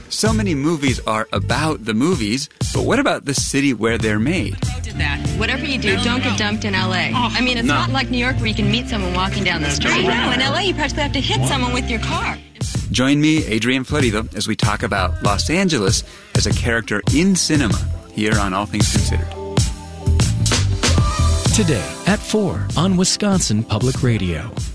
So many movies are about the movies, but what about the city where they're made? Whatever you do, don't get dumped in L.A. I mean, it's not like New York where you can meet someone walking down the street. No, in L.A. you practically have to hit someone with your car. Join me, Adrian Florido, as we talk about Los Angeles as a character in cinema here on All Things Considered. Today at 4 on Wisconsin Public Radio.